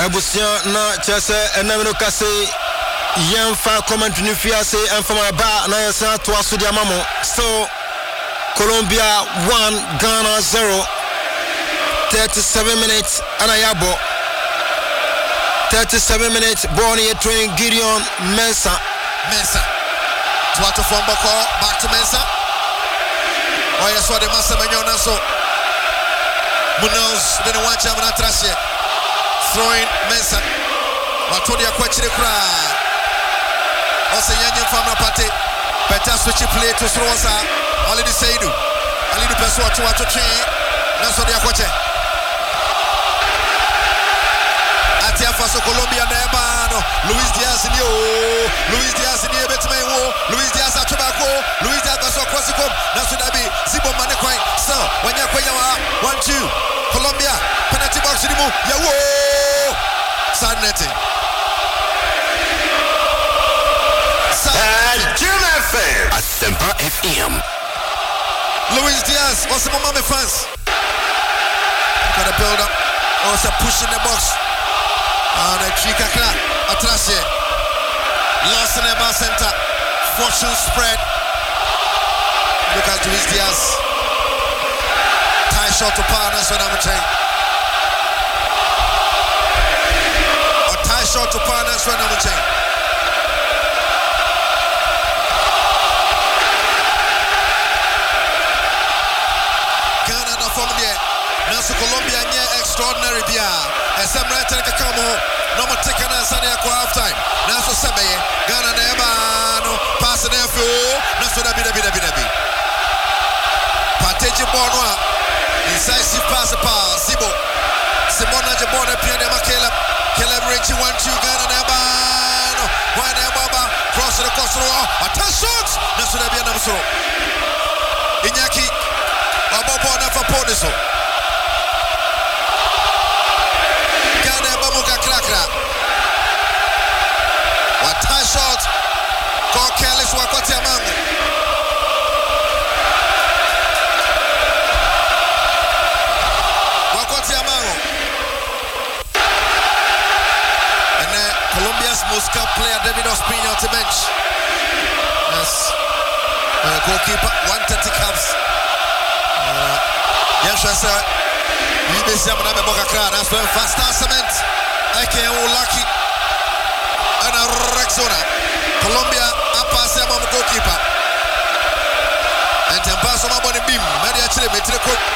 Abusia na chese enamino kase yemfa comment ni fiase enfama ba na yesa to aso dia mamo. So Colombia 1 Ghana 0 37 minutes anayabo 37 minutes born here train Gideon Mensah Tuato Fomboko back to Mensah. Oh yes, so the Massa Manyona so Munoz didn't want to have an atrashe. Throwing Mensah. Watodia kwachire kura. Ose yenye famna pate. Better switch play to Srosa. Already Seidu. Already peso watu train. Naso dia kwache. Atia faso Colombia na ebano. Luis Diaz nio. Luis Diaz nio betmewo. Luis Diaz atubako. Luis Diaz baso kwasikom. Naso dabi Zibo mane kwai. So, wanya kwenya wa 1-2. Colombia penalty box ni mu. Yawo. Sad netting. Juma FM. Asempa FM. Luis Diaz, what's the Mama fans? Got a build up. Also pushing the box. And a Chika Clark. Atrashe. Lost in the bar center. Fortune spread. Look at Luis Diaz. Tie shot to power. That's what I'm saying. A tie shot to power. That's what I'm saying. Naso Colombia nye extraordinary bia. Esem right take come home. No more taking us on here for half time. Naso Sebeye. Ghana never no pass the field. Naso dabi. Pateji Bonwa. Incisive pass Sibo. Simona Jabona Piane Makela. Caleb Richie 1-2 Ghana never no. Why never cross the coast. Attention. Naso dabi Namso. Inyaki. Abobo na for Poniso. What tie shot? Call careless Wakwati Amango. And then Colombia's most capped player David Ospina on the bench. Yes. Goalkeeper 130 caps. Yes, sir. You be some of them that's when fast cement. I can't lucky. And a Rexona. Colombia up as a goalkeeper. And Tempaso Maboni Beam. Mary actually made the cook.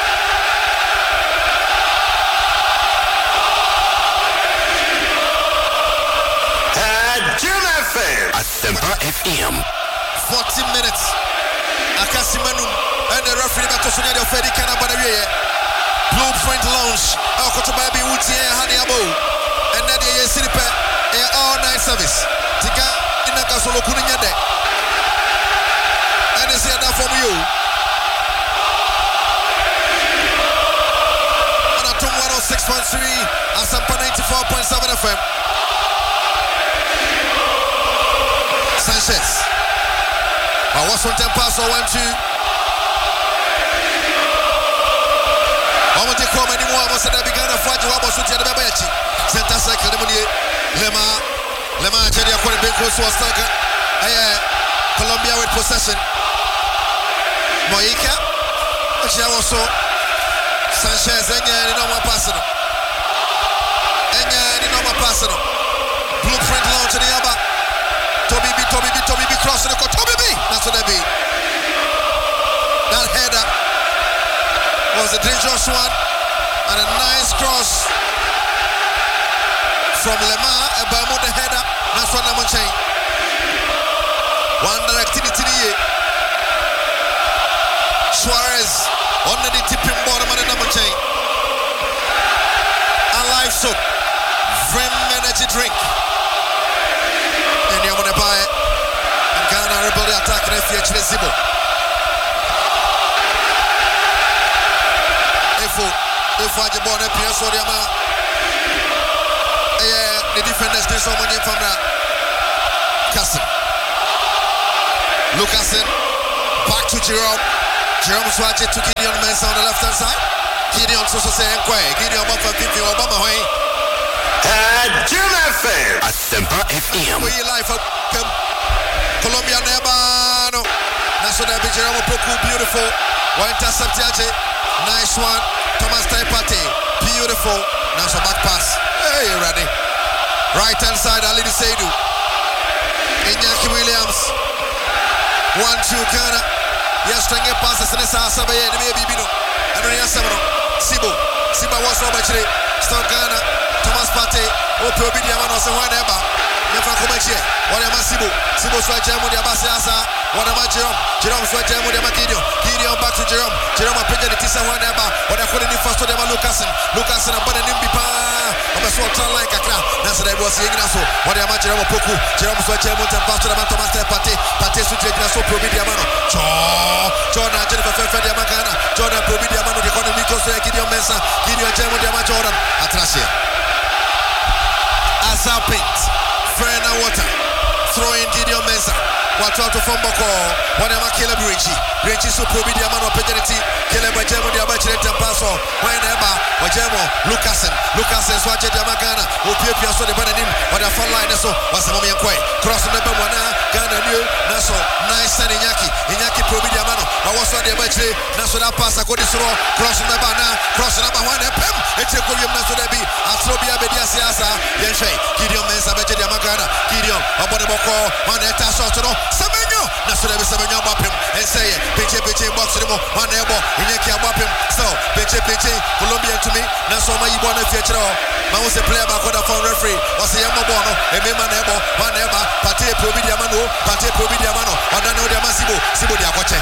Juma FM. Asempa FM. 40 minutes. Akasimanum. And the referee got to Sonia de Fedi Canabana. Blueprint Lounge. I'll go to Baby Woodsy and Honey Abo. And then the city pet all night service. Tika in the Casolo Kuninyade. And it's here from you. On a 106.3, Asampa 94.7 FM. Sanchez. I was on 10 pass or 1-2. I want to come anymore. I was at the beginning of Fajr. I was at the Babachi. Center cycle. Lema, Jenny, according to Beko, was stuck. Colombia with possession. Moika. She also Sanchez. Enya, no more passing. Blueprint launch in the Yaba. Toby B crossing the court. Toby B. That's what they be. That header was a dangerous one and a nice cross from Lemar, a Bermuda header. That's what I'm saying. One directivity. Suarez under the tipping bottom of the number chain. A live soap, Vrem energy drink. And you're going to buy it. And Ghana rebel the attack and FH Zibo. If I just bought a piece of the the defenders did someone in from that. Cassin. Lucasen. Back to Jerome. Jerome Swatch to Gideon Mensah on the left hand side. Gideon so saying Gideon Buffer 50 Obama. FM. Asempa FM. We life Colombia Nebano. National Jerome Poku, beautiful. One intercept, nice one. Thomas Taipate, beautiful. Now some back pass. Hey, ready. Right hand side, Ali Seidu. Iñaki Williams. 1-2 Ghana. Yes, string a passes in the Sasabe, the baby Bino. And then Yasamano. Siba was over today. Stone Ghana. Thomas Pate. Open Bidiamano, so whatever. Never come here. What am I Sibu? Sibu Swajam with the Abasiasa. What am I Jerome Swajam with the Makidio. Gideon back to Jerome. Jerome Pigeon, the Tissa whatever. What I couldn't first to them, Lucasen. Lucasen, and Nimbipa. I'm a sort of like a crowd. That's what I was saying. What am I Jerome Poku? Jerome Swajam with the Pastor Thomas Pate. Pate Sujan, so Probidiamano. Jordan, Jennifer Fediamagana. Jordan Probidiamano, the economy goes to Gideon Mensa. Gideon Jam with the Jordan. Atrasia. Asa Paint. Frena Water, throwing Gideon Mensa. Watch out from Boko. What am I Caleb Richie? Richie Super Bidiaman opportunity. Caleb Jamo, the Abachet and Paso. Whenever, Wajamo, Lucasen, Swatch Yamagana, Upia, so the Bananim, what a fun line, so was a moment quay. Crossing the Bamana, Ghana New, Naso, nice and Iñaki Probidiamano. I was on the Abachet, Naso that pass, I could destroy, crossing the Bana, crossing number one, and Pem, it's a Korean Naso Debi, Astrobia Bedia Siasa, Yenshe, Gideon Mensa, Abachet Yamagana, Gideon, Abonaboko, Maneta Sotono. Semenyo, Naso Debi Semenyo Bapim, and say it, Piche box anymore, one elbow, Iñaki Bapim, so Piche, Colombian to me, Naso my Ibona Fiatro, I was a player back with a phone referee, was a Yamabono, a Memanego, one ever, Pate Probidiamano, Adano de Masibo, Sibo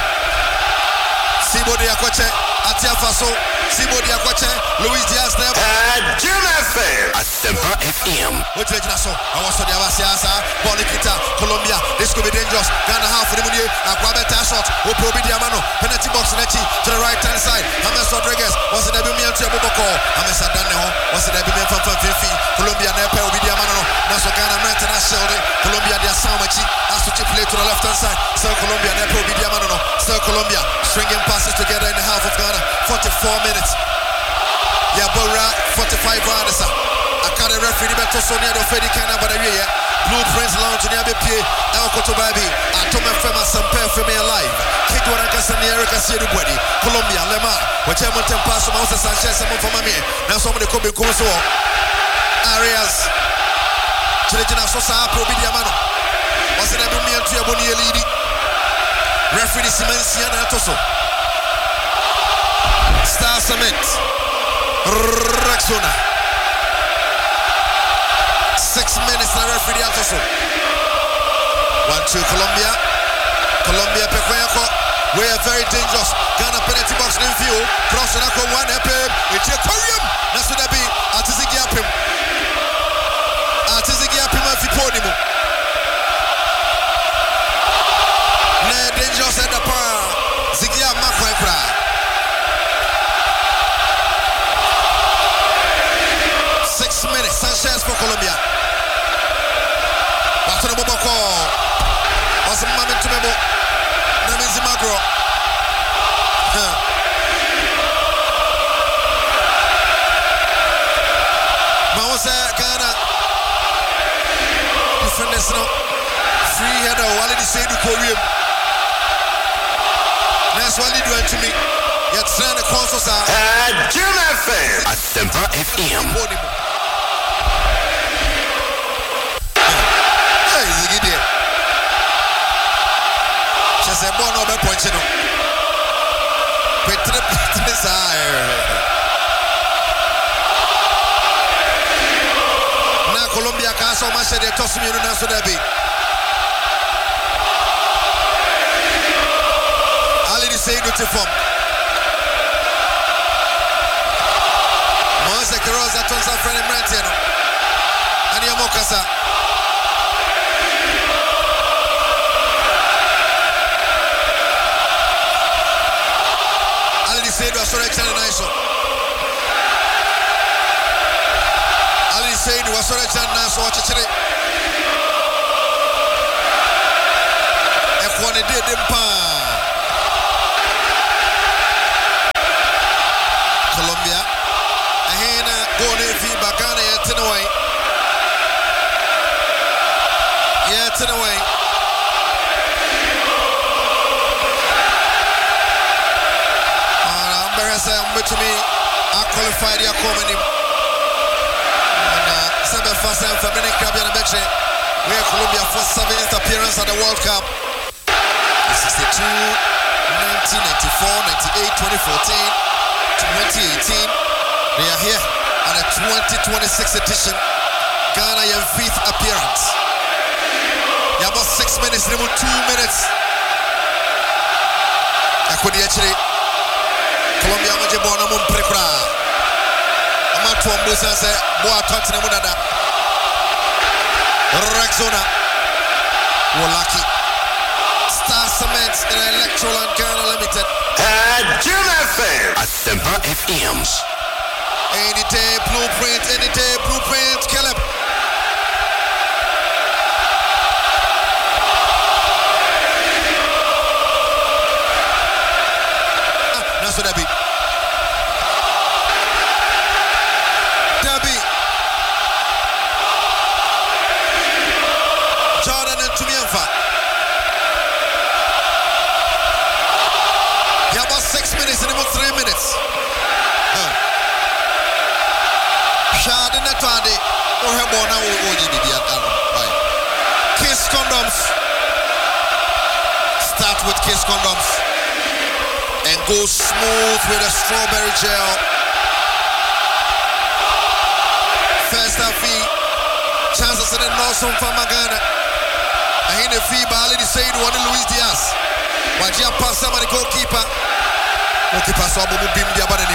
Diacoche, Atia Faso, Sibo Diacoche, Luis Diaz Nebo, and Jim FM. Asempa FM. Which Naso, I was on the Abasiasa, Bonikita, Colombia, this could be dangerous. Ghana half for the Munir, Aquabeta shot, Probidiamano, penalty box Nechi to the right hand side. James Rodriguez was in the Bimian to Boboko, James Adaneho was in the Bimian from Fifi, Colombia Nepe, Obidiamano, Naso Ghana International, Colombia, their Samachi, as to play to the left hand side, so Colombia Nepe, Obidiamano, so Colombia, stringing passes together in the half of Ghana, 44 minutes. Yabora, 45 rounds. I can't referee the Sonia, the Freddy Kana, but Blueprints Lounge in Yabipie, El Kotobabi, Atoma Fema, Sampe Femi alive. Kidwana Casani, Erica Sierra, Colombia, Lema, which I want to pass from Moses Sanchez, someone from me. Now somebody could be Coso Arias. Chilena Sosa, Probidiamano. Was it a million to Yaboni Lidi? Referee Simenciana Toso. Star Cement. Rexona. 6 minutes na referee Altoso. 1-2 Colombia Pequeco. We are very dangerous. Ghana penalty box in view. Crossing up one FM. It's a Korean. That's what I be. Artizigi Apim Afiponimo. Ne dangerous at the power. Zigia Makwaikra. 6 minutes, Sanchez for Colombia. Watson Boboko. Was a moment to Memo. Namizi Magro. Mawasa Ghana. Defenders now. Free header. Walidi Seidu Korean. That's what they do to me. Yet trying to call us out. And Jim FM. Asempa FM. She said, "Born over point, Now Colombia can so much they toss me in so that be. Ali say good to form. Monse Carosa Tonsa friend Branteno. And Yamokasa. Said was sorry channel nice. Ali said was sorry channel nice watch it. F1 did them pa. Colombia. Ahena going in feedback Ghana yet away. getting away. I'm very excited to me. I qualified your comedy. And 7 first time for Dominic Caribbean and Beche. We are Colombia for 7th appearance at the World Cup. 62, 1994, 98, 2014, 2018. They are here at the 2026 edition. Ghana your 5th appearance. You have about 6 minutes, they 2 minutes. I could actually Colombia Majibona Mumprekra. I'm at one Busa say, Boa Tottenham Mudada. Rexona. Wolaki. Star Cement in Electroland Ghana Limited. Jim FM. Asempa FM. Any day blueprint, Caleb. That's what Debbie. Jordan and Tumianfa. You have about 6 minutes and about 3 minutes. Shad in the Tadi or Hebona or Kiss condoms. Start with Kiss condoms and go smooth with a strawberry gel. First half chances in the Northern Famagana. I hear the fee by Lady Said one Luis Diaz. Wajia pass some of the goalkeeper. Goalkeeper saw Bobu Bim Diabanim.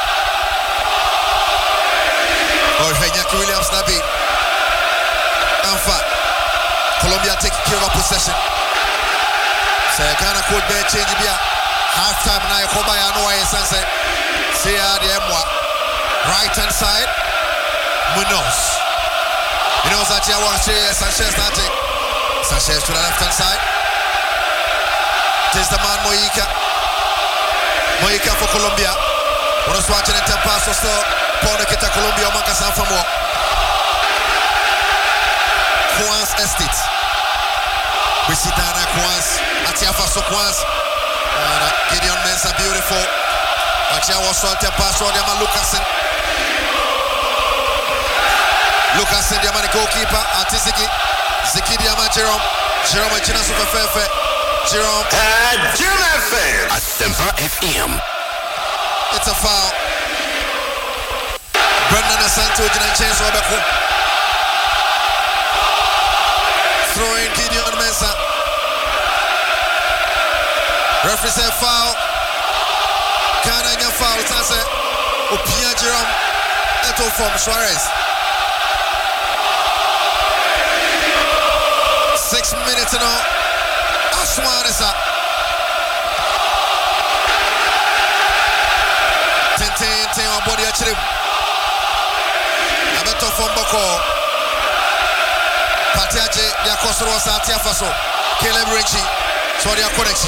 Or Henyaki Williams Nabi. In fact, Colombia take care of possession. So Ghana could be change here. Half time now Kobaya no way sense. See the Mwa. Right hand side. Munoz. You know that you want to see Sanchez starting. Sanchez to the left hand side. This is the man Moika. Moika for Colombia. What is watching in Tempaso still? Paul Kita Colombia, Manca San Famo. Quans Estate. Visitana Quans. Atiafaso Quans. Gideon Mensa beautiful. Atia was on Tempaso, Diama Lucasen. Lucasen, Diama goalkeeper. Artisiki. Ziki Diama Jerome. Jerome China Super Fefe. Jerome. Jim FM. Asempa FM. It's a foul. Brendan Asanto didn't change Obeko. Throwing Gideon Mensah. Referee said foul. Ghana foul. It's answer. Opia Jerome. Eto from Suarez. 6 minutes and all. Aswan is up. Ten on body actually. Abeto from Boko. Patiaje, Yakosoro Satia Faso. Caleb Rinchi. So they are connected.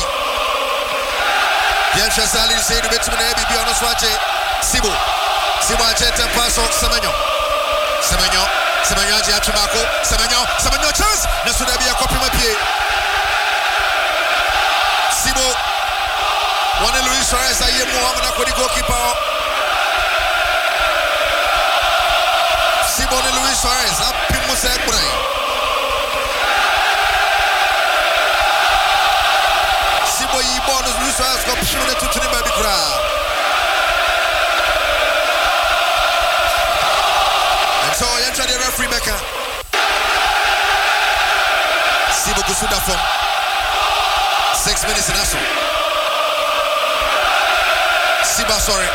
Yem Shazali said to Betman Ebi on Swache. Sibu. Sibache Tempaso Semenyo. Semenyo Giachimako. Semenyo chance. Nasuda be a copy my pie. Sibu. One Luis Suarez. I am Mohammed Akodi goalkeeper. Simone Luis Suarez, up Pimusa Bray. Sibo Yibon Luis Suarez got Pimuna to Tunima Bikra. And so I enter the referee Becca. Sibo Gusuda from 6 minutes in Asso. Siba, sorry.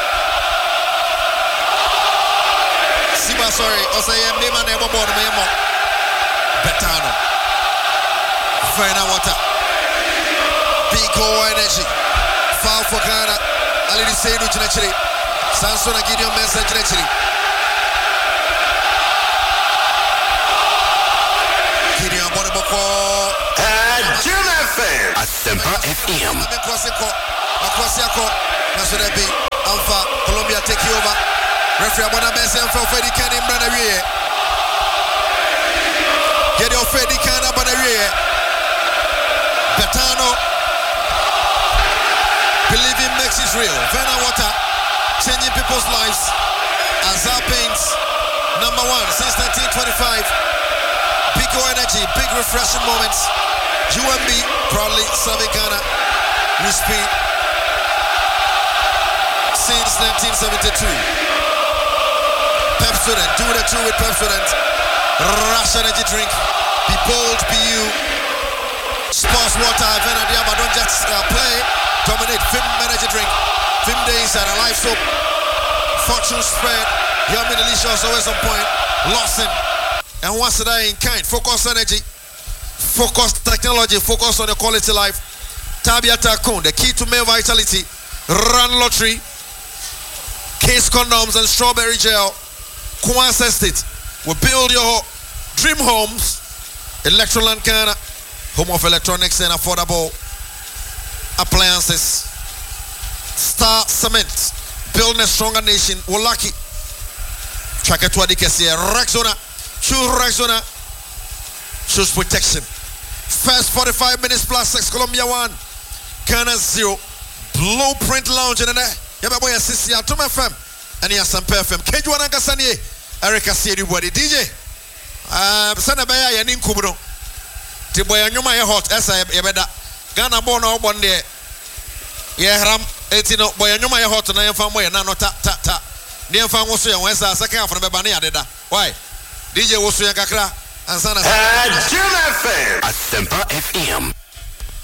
Sorry, also I am name and name about me more. Betano. Final water. Pico energy. Foul for Ghana. Ali Seidu Chinechiri. Samson and Gideon Mensah Chinechiri. Gideon Boniboko. Jim FM. Asempa FM. Akwasiako. That's what I be. Alpha. Colombia take you over. Referee Abona Benson for Freddy Can in Branarie. Get your Freddy Can Branarie. here. Betano. Believing makes it real. Vena Water. Changing people's lives. Azar Paints. Number 1 since 1925. Big energy. Big refreshing moments. UMB proudly serving Ghana with speed since 1972. Pepsodent, do the two with Pepsodent. Rush energy drink. Be bold, be you. Sports water, but don't just play. Dominate. Film energy drink. Film days and a life soap. Fortune spread. Yummy delicious, always on point. Lawson. And once a day in kind. Focus energy. Focus technology. Focus on your quality life. Tabia Takun, the key to male vitality. Run lottery. Case condoms and strawberry gel. Kwanzaa Estate will build your dream homes. Electroland Ghana, home of electronics and affordable appliances. Star Cement, building a stronger nation. Wolaki. Track it to Adikesia. Rexona. Choose Rexona. Choose protection. First 45 minutes plus 6. Colombia 1. Ghana 0. Blueprint Lounge in there. Yababoya Sisi Atom FM. And yes, some FM. Kejuana Kasanie. Erica see everybody. DJ. Sana Baya Yanin Kubro. Tiboya Numa hot. Esa Yabeda. Ghana born out one day. Ram 18 boy Numa hot and I am from where no ta. Near Fan was and West Saka from Bebania Deda. Why? DJ was Kakra and Sana. Jim FM. Asempa FM.